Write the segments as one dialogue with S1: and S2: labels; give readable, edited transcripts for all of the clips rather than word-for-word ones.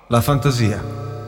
S1: la fantasia.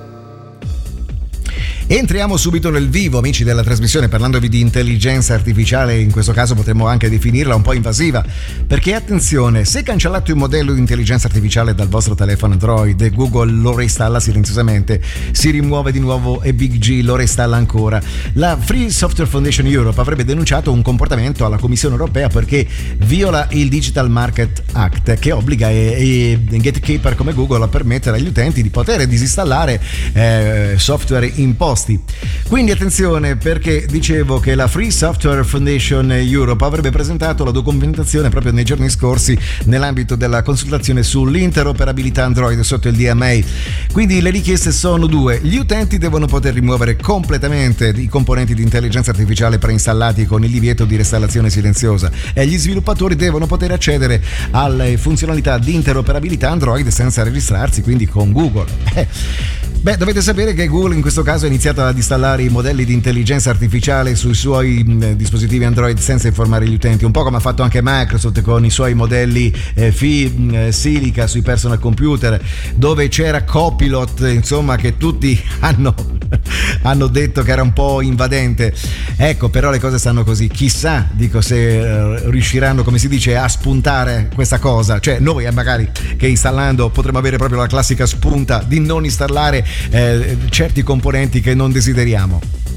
S2: Entriamo subito nel vivo, amici della trasmissione, parlandovi di intelligenza artificiale. In questo caso potremmo anche definirla un po' invasiva, perché attenzione, se cancellate un modello di intelligenza artificiale dal vostro telefono Android e Google lo reinstalla silenziosamente, si rimuove di nuovo e Big G lo reinstalla ancora. La Free Software Foundation Europe avrebbe denunciato un comportamento alla Commissione Europea perché viola il Digital Market Act, che obbliga i gatekeeper come Google a permettere agli utenti di poter disinstallare software imposti. Quindi attenzione, perché dicevo che la Free Software Foundation Europe avrebbe presentato la documentazione proprio nei giorni scorsi nell'ambito della consultazione sull'interoperabilità Android sotto il DMA. Quindi le richieste sono due: gli utenti devono poter rimuovere completamente i componenti di intelligenza artificiale preinstallati con il divieto di reinstallazione silenziosa, e gli sviluppatori devono poter accedere alle funzionalità di interoperabilità Android senza registrarsi quindi con Google. Dovete sapere che Google in questo caso ha iniziato ad installare i modelli di intelligenza artificiale sui suoi dispositivi Android senza informare gli utenti, un po' come ha fatto anche Microsoft con i suoi modelli Silica sui personal computer, dove c'era Copilot, insomma, che tutti hanno detto che era un po' invadente. Ecco, però le cose stanno così. Chissà, dico, se riusciranno, come si dice, a spuntare questa cosa. Cioè noi magari che installando potremmo avere proprio la classica spunta di non installare certi componenti che non desideriamo.